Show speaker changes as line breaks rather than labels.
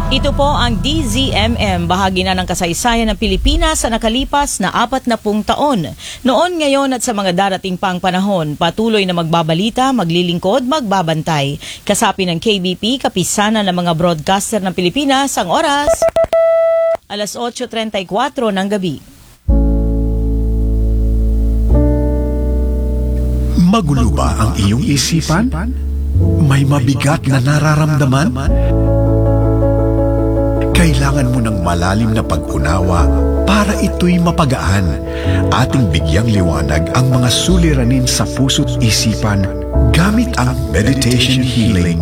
Ito po ang DZMM, bahagi na ng kasaysayan ng Pilipinas sa nakalipas na 40 taon. Noon, ngayon at sa mga darating pang panahon, patuloy na magbabalita, maglilingkod, magbabantay. Kasapi ng KBP, kapisanan ng mga broadcaster ng Pilipinas, ang oras, alas 8:34 ng gabi.
Magulo ba ang iyong isipan? May mabigat na nararamdaman? Kailangan mo ng malalim na pag-unawa para ito'y mapagaan. Ating bigyang liwanag ang mga suliranin sa puso't isipan gamit ang meditation healing